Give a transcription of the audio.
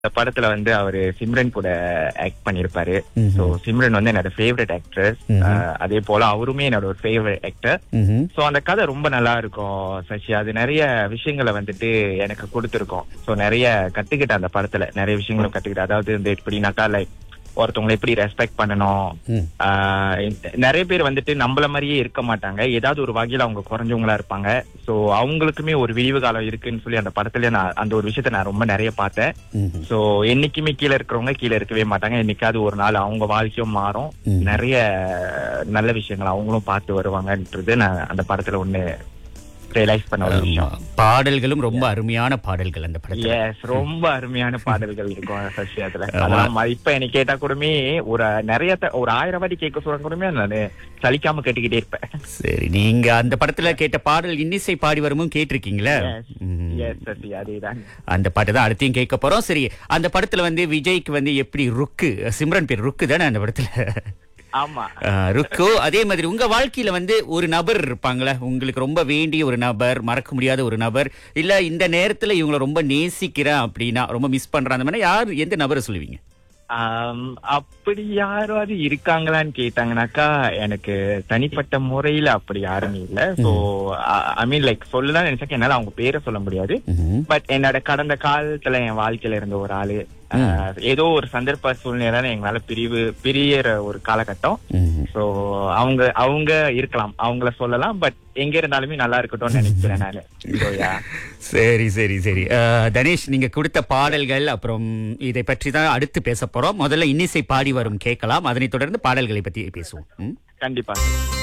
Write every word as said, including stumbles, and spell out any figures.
இந்த படத்துல வந்து அவரு சிம்ரன் கூட ஆக்ட் பண்ணிருப்பாரு. ம்ஹும். சோ சிம்ரன் வந்து என்னோட ஃபேவரட் ஆக்ட்ரஸ். அதே போல அவருமே என்னோட ஒரு ஃபேவரட் ஆக்டர். ம்ஹும். சோ அந்த கதை ரொம்ப நல்லா இருக்கும் சசி. அது நிறைய விஷயங்களை வந்துட்டு எனக்கு கொடுத்திருக்கோம். சோ நிறைய கத்துக்கிட்டேன் அந்த படத்துல, நிறைய விஷயங்களும் கத்துக்கிட்டேன். அதாவது இந்த எப்படின்னாக்கா லைக் ஒருத்தவங்களை எப்படி ரெஸ்பெக்ட் பண்ணணும். ம். ஆஹ் நிறைய பேர் வந்துட்டு நம்மள மாதிரியே இருக்க மாட்டாங்க, ஏதாவது ஒரு வகையில அவங்க குறைஞ்சவங்களா இருப்பாங்க. சோ அவங்களுக்குமே ஒரு விழிவு காலம் இருக்குன்னு சொல்லி அந்த படத்துல நான் அந்த ஒரு விஷயத்த நான் ரொம்ப நிறைய பார்த்தேன். ம்ஹும். சோ என்னைக்குமே கீழே இருக்கிறவங்க கீழே இருக்கவே மாட்டாங்க. என்னைக்காவது ஒரு நாள் அவங்க வாழ்க்கையும் மாறும். ம். நிறைய நல்ல விஷயங்கள் அவங்களும் பார்த்து வருவாங்கன்றது நான் அந்த படத்துல ஒண்ணு ரியலைஸ் பண்ண ஒரு ஆமா. விஷயம். பாடல்களும் ரொம்ப அருமையான பாடல்கள் அந்த படத்துல. எஸ், ரொம்ப அருமையான பாடல்கள் இருக்கும் சசி அதுல. ஆமா. அதான் இப்ப எனக்கு கேட்டா கூடமே ஒரு நிறைய த- ஒரு ஆயிரம் வாட்டி கேட்க சொல்ற கூடமே நான் சலிக்காம கேட்டுக்கிட்டே இருப்பேன். சரி, நீங்க அந்த படத்துல கேட்ட பாடல் இன்னிசை பாடி வருமும் கேட்டிருக்கீங்களா? ம். எஸ் சசி, அதேதான். அந்த பாட்டு தான் அடுத்தையும் கேட்க போறோம். சரி, அந்த படத்துல வந்து விஜய்க்கு வந்து எப்படி ருக்கு, சிம்ரன் பேர் ருக்கு தானே அந்த படத்துல? ஆமா. ஆஹ், ருக்கு. அதே மாதிரி உங்க வாழ்க்கையில வந்து ஒரு நபர் இருப்பாங்களே, உங்களுக்கு ரொம்ப வேண்டிய ஒரு நபர், மறக்க முடியாத ஒரு நபர், இல்ல இந்த நேரத்துல இவங்களை ரொம்ப நேசிக்கிறேன் அப்படின்னா, ரொம்ப மிஸ் பண்றேன், அந்த மாதிரி யார், எந்த நபரை சொல்லுவீங்க? ஆம், அப்படி யாராவது இருக்காங்களான்னு கேட்டாங்கன்னாக்கா எனக்கு தனிப்பட்ட முறையில அப்படி யாருமே இல்ல. சோ ஐ மீன் லைக் சொல்லலாம் நினைச்சாக்க என்னால அவங்க பேரை சொல்ல முடியாது. ம்ஹும். பட் என்னோட கடந்த காலத்துல என் வாழ்க்கையில இருந்த ஒரு ஆளு, ஆஹ், ஏதோ ஒரு சந்தர்ப்ப சூழ்நிலை எங்களால பிரிவு பிரியற ஒரு காலகட்டம். ம்ஹும். சோ அவங்க அவங்க இருக்கலாம், அவங்கள சொல்லலாம். பட் எங்க இருந்தாலுமே நல்லா இருக்கட்டும்னு நினைக்கிறேன் நானு. இதோயா. சரி சரி சரி. அஹ், தனேஷ், நீங்க கொடுத்த பாடல்கள் அப்புறம் இதை பற்றி தான் அடுத்து பேச போறோம். முதல்ல இன்னிசை பாடி வரும் கேட்கலாம், அதனைத் தொடர்ந்து பாடல்களை பத்தி பேசுவோம். ம்? கண்டிப்பா.